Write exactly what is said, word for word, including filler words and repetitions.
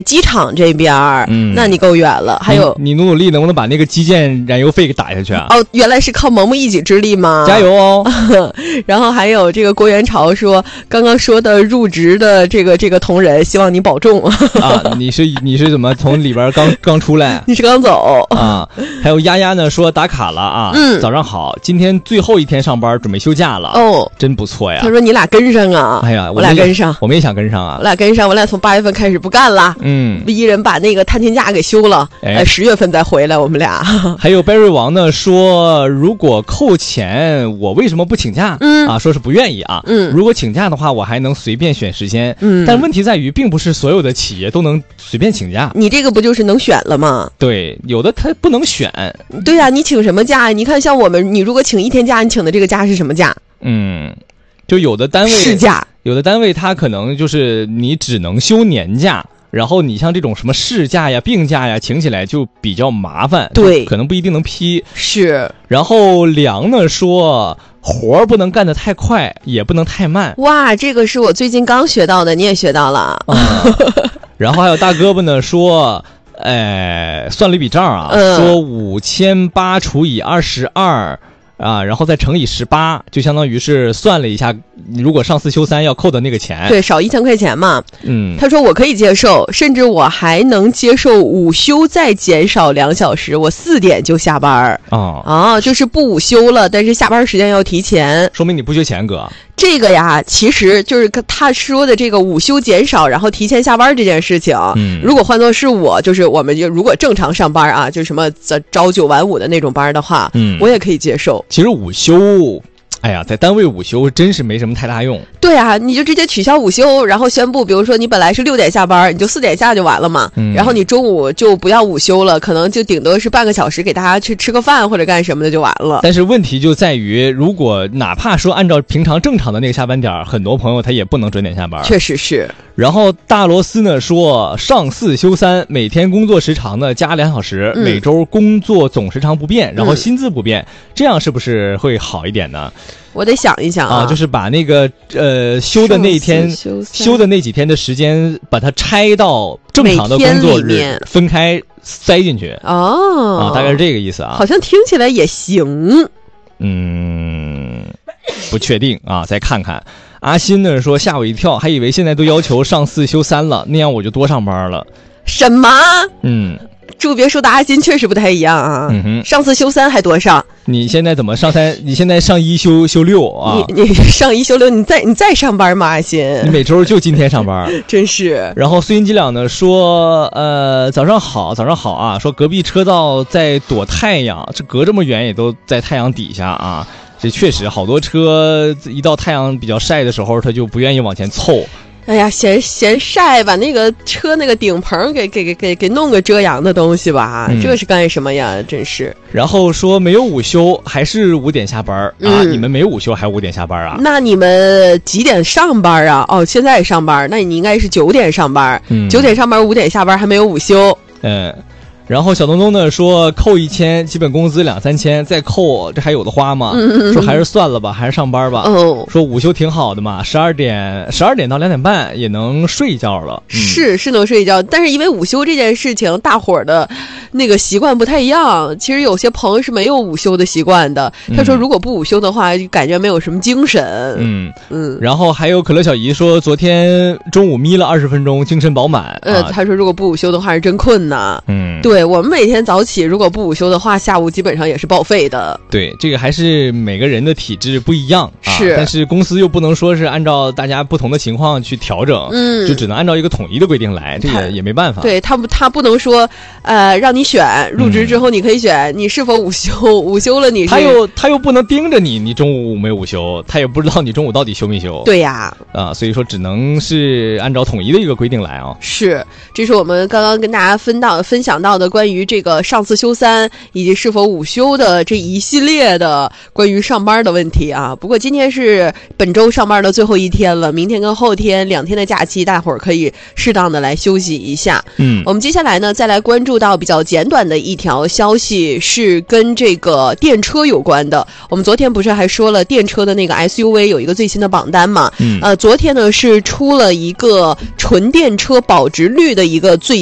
机场这边，嗯，那你够远了。还有， 你努努力，能不能把那个基建燃油费给打下去啊？ 哦，原来是靠萌萌一己之力吗？ 加油哦！ 然后还有这个郭元朝说，刚刚说的入职的这个这个同仁，希望你保重啊！你是你是怎么从里边刚刚出来？ 你是刚走啊？还有丫丫呢说打卡了啊，嗯，早上好，今天最后一天上班，准备休假了哦，真不错呀。 他说你俩跟上啊！ 哎呀， 我俩跟上， 我们也想跟上啊， 我俩跟上，我俩从八月份开始不干了。嗯，一人把那个探亲假给休了，哎，十月份再回来，我们俩。 还有 Berry 王呢说，如果扣钱，我为什么不请假？嗯啊，说是不愿意啊。嗯，如果请假的话，我还能随便选时间。嗯，但问题在于，并不是所有的企业都能随便请假。 你这个不就是能选了吗？ 对，有的他不能选。 对呀、啊，你请什么假？你看，像我们，你如果请一天假，你请的这个假是什么假？ 嗯，就有的单位事假， 有的单位他可能就是你只能休年假。然后你像这种什么事假呀、病假呀，请起来就比较麻烦， 对， 可能不一定能批。 是。然后梁呢说，活儿不能干得太快，也不能太慢。 哇，这个是我最近刚学到的，你也学到了。嗯、 然后还有大胳膊呢说，哎，算了一笔账啊，嗯、说五千八除以二十二。啊，然后再乘以十八，就相当于是算了一下，如果上四休三要扣的那个钱， 对，少一千块钱嘛。嗯，他说我可以接受，甚至我还能接受午休再减少两小时，我四点就下班啊啊，就是不午休了，但是下班时间要提前， 说明你不缺钱，哥。 这个呀，其实就是他说的这个午休减少，然后提前下班这件事情。嗯，如果换作是我，就是我们就如果正常上班啊，就什么朝九晚五的那种班的话，嗯，我也可以接受。 其实午休，哎呀，在单位午休真是没什么太大用。 对啊，你就直接取消午休，然后宣布，比如说你本来是六点下班，你就四点下就完了嘛。嗯，然后你中午就不要午休了，可能就顶多是半个小时，给大家去吃个饭或者干什么的就完了。 但是问题就在于，如果哪怕说按照平常正常的那个下班点，很多朋友他也不能准点下班。 确实是。 然后大罗斯呢说，上四休三，每天工作时长呢加两小时，嗯、每周工作总时长不变，然后薪资不变，嗯、这样是不是会好一点呢？ 我得想一想 啊, 啊，就是把那个呃休的那一天休, 休的那几天的时间，把它拆到正常的工作日，分开塞进去。哦，啊，大概是这个意思啊。 好像听起来也行。 嗯，不确定啊，再看看。阿新呢说，吓我一跳，还以为现在都要求上四休三了，那样我就多上班了。 什么？ 嗯。 住别墅的阿金确实不太一样啊，嗯哼，上四休三还多上。 你现在怎么上三？你现在上一休休六啊？ 你你上一休六，你再你再上班吗？阿金， 你每周就今天上班， 真是。 然后碎银几两呢说，呃，早上好，早上好啊，说隔壁车道在躲太阳，这隔这么远也都在太阳底下啊。这确实好多车一到太阳比较晒的时候，他就不愿意往前凑。 哎呀，嫌嫌晒，把那个车那个顶棚给给给给给弄个遮阳的东西吧，嗯、这是干什么呀？真是。 然后说没有午休，还是五点下班啊？嗯、你们没有午休还五点下班啊？ 那你们几点上班啊？哦，现在也上班，那你应该是九点上班，嗯、九点上班，五点下班，还没有午休。 嗯。然后小东东呢说，扣一千，基本工资两三千，再扣这还有的花吗？嗯、说还是算了吧，还是上班吧。哦，说午休挺好的嘛，十二点十二点到两点半也能睡一觉了。 嗯、是是能睡一觉，但是因为午休这件事情，大伙儿的那个习惯不太一样。其实有些朋友是没有午休的习惯的。他说如果不午休的话，就感觉没有什么精神。嗯嗯。然后还有可乐小姨说，昨天中午眯了二十分钟，精神饱满。 呃，他说如果不午休的话是真困呐。嗯，对。我们每天早起，如果不午休的话，下午基本上也是报废的。 对，这个还是每个人的体质不一样， 是、 啊，但是公司又不能说是按照大家不同的情况去调整，嗯，就只能按照一个统一的规定来，这也也没办法。 对他不，他不能说，呃，让你选入职之后你可以选、嗯、你是否午休，午休了你是他又他又不能盯着你，你中午没午休，他也不知道你中午到底休没休。 对呀， 啊，所以说只能是按照统一的一个规定来啊。 是，这是我们刚刚跟大家分到分享到。 到的关于这个上次休三以及是否午休的这一系列的关于上班的问题啊。不过今天是本周上班的最后一天了，明天跟后天两天的假期，大伙儿可以适当的来休息一下。 嗯， 我们接下来呢再来关注到比较简短的一条消息，是跟这个电车有关的。我们昨天不是还说了电车的那个 S U V 有一个最新的榜单嘛？ 嗯， 呃，昨天呢是出了一个纯电车保值率的一个最